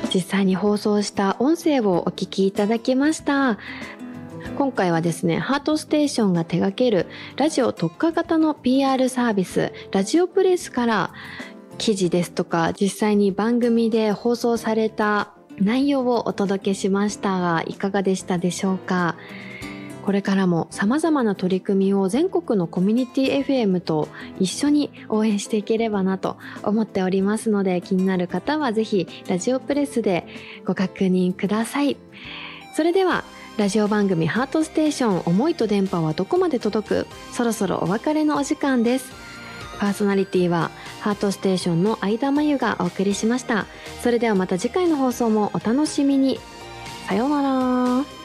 実際に放送した音声をお聞きいただきました。今回はですね、ハートステーションが手掛けるラジオ特化型の PR サービスラジオプレスから記事ですとか実際に番組で放送された内容をお届けしましたが、いかがでしたでしょうか。これからも様々な取り組みを全国のコミュニティ FM と一緒に応援していければなと思っておりますので、気になる方はぜひラジオプレスでご確認ください。それではラジオ番組ハートステーション、思いと電波はどこまで届く、そろそろお別れのお時間です。パーソナリティはハートステーションの相田真由がお送りしました。それではまた次回の放送もお楽しみに。さようなら。